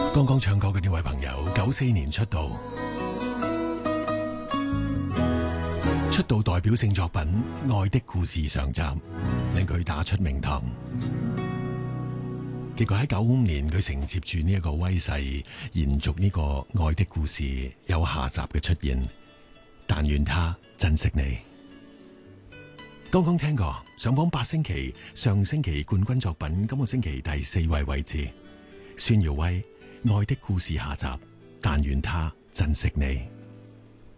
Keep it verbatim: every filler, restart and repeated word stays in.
剛剛唱歌嘅呢位朋友，九四年出道，出道代表性作品《愛的故事》上集，令佢打出名堂。結果喺九五年，佢承接住呢一個威勢，延續呢個《愛的故事》有下集嘅出現。但願他珍惜你。剛剛聽過上榜八星期，上星期冠軍作品，今個星期第四位位置，孫耀威《愛的故事》下集，但願他珍惜你。